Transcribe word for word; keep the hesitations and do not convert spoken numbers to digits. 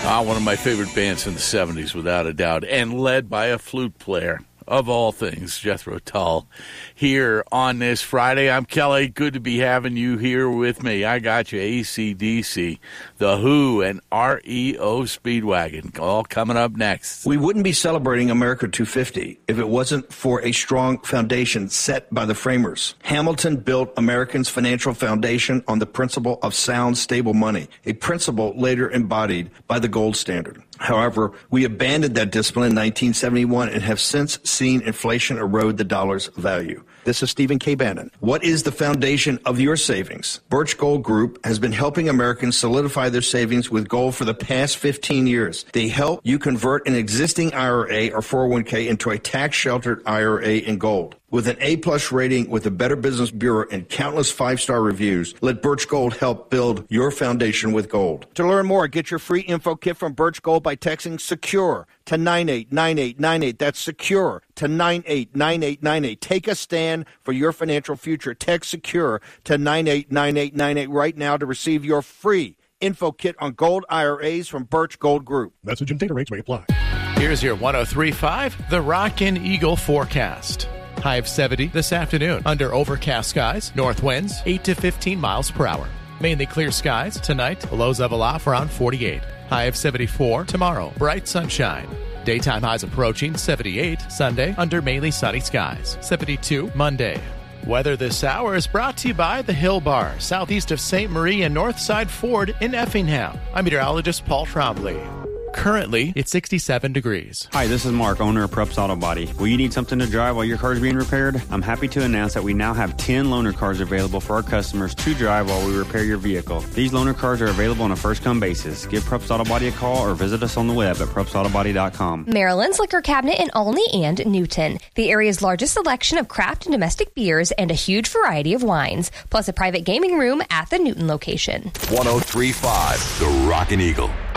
Ah, one of my favorite bands in the seventies, without a doubt, and led by a flute player, of all things, Jethro Tull. Here on this Friday, I'm Kelly. Good to be having you here with me. I got you A C D C, The Who, and R E O Speedwagon, all coming up next. We wouldn't be celebrating America two fifty if it wasn't for a strong foundation set by the framers. Hamilton built Americans' financial foundation on the principle of sound, stable money, a principle later embodied by the gold standard. However, we abandoned that discipline in nineteen seventy-one and have since seen inflation erode the dollar's value. This is Stephen K. Bannon. What is the foundation of your savings? Birch Gold Group has been helping Americans solidify their savings with gold for the past fifteen years. They help you convert an existing I R A or four oh one k into a tax-sheltered I R A in gold. With an A-plus rating with the Better Business Bureau and countless five-star reviews, let Birch Gold help build your foundation with gold. To learn more, get your free info kit from Birch Gold by texting SECURE to nine eight nine eight nine eight. That's SECURE to nine eight nine eight nine eight. Take a stand for your financial future. Text SECURE to nine eight nine eight nine eight right now to receive your free info kit on gold I R As from Birch Gold Group. Message and data rates may apply. Here's your one oh three point five, the Rockin' Eagle forecast. High of seventy this afternoon. Under overcast skies, north winds eight to fifteen miles per hour. Mainly clear skies tonight. Lows level off around forty-eight. High of seventy-four tomorrow. Bright sunshine. Daytime highs approaching seventy-eight Sunday under mainly sunny skies. seventy-two Monday. Weather this hour is brought to you by the Hill Bar, southeast of Saint Marie and Northside Ford in Effingham. I'm meteorologist Paul Trombley. Currently, it's sixty-seven degrees. Hi, this is Mark, owner of Prups Auto Body. Will you need something to drive while your car is being repaired? I'm happy to announce that we now have ten loaner cars available for our customers to drive while we repair your vehicle. These loaner cars are available on a first-come basis. Give Prups Auto Body a call or visit us on the web at prups auto body dot com. Maryland's Liquor Cabinet in Olney and Newton. The area's largest selection of craft and domestic beers and a huge variety of wines, plus a private gaming room at the Newton location. one oh three point five, The Rockin' Eagle.